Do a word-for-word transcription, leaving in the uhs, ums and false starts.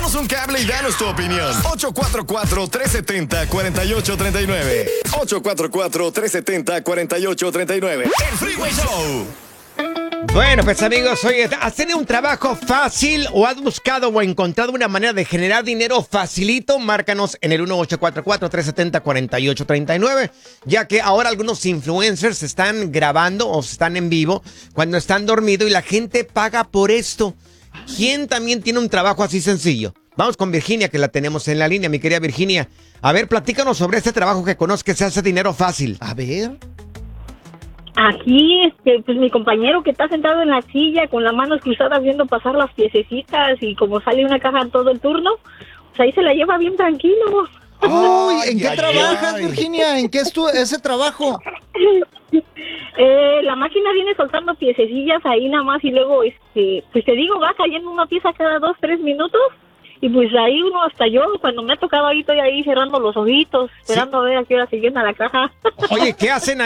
Échanos un cable y danos tu opinión. ocho cuatro cuatro, tres siete cero, cuatro ocho tres nueve. ocho cuatro cuatro, tres siete cero, cuatro ocho tres nueve. El Freeway Show. Bueno, pues amigos, oye, ¿has tenido un trabajo fácil o has buscado o encontrado una manera de generar dinero facilito? Márcanos en el uno ocho cuatro cuatro, tres siete cero, cuatro ocho tres nueve, ya que ahora algunos influencers se están grabando o están en vivo cuando están dormidos y la gente paga por esto. ¿Quién también tiene un trabajo así sencillo? Vamos con Virginia, que la tenemos en la línea, mi querida Virginia. A ver, platícanos sobre este trabajo que conozco que se hace dinero fácil. A ver. Aquí, este, pues mi compañero que está sentado en la silla con las manos cruzadas viendo pasar las piececitas y como sale una caja todo el turno, pues ahí se la lleva bien tranquilo. Uy, ¿en qué ay, trabajas, ay. Virginia? ¿En qué es tu, ese trabajo? Eh, la máquina viene soltando piececillas ahí nada más y luego, este, pues te digo, va cayendo una pieza cada dos, tres minutos y pues ahí uno, hasta yo, cuando me ha tocado ahí, estoy ahí cerrando los ojitos, esperando a ver a qué hora se llena la caja. Oye, ¿qué hacen